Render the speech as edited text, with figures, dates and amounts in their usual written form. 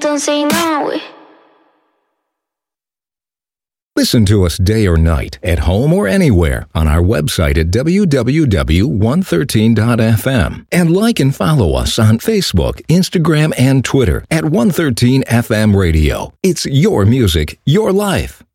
don't say no. Listen to us day or night, at home or anywhere, on our website at www.113.fm. And like and follow us on Facebook, Instagram, and Twitter at 113 FM Radio. It's your music, your life.